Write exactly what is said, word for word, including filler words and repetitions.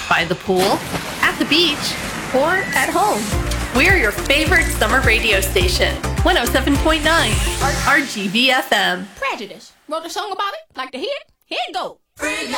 by the pool, at the beach, or at home. We're your favorite summer radio station, one oh seven point nine R G V F M. Prejudice. Wrote a song about it? Like to hear it? Here it goes.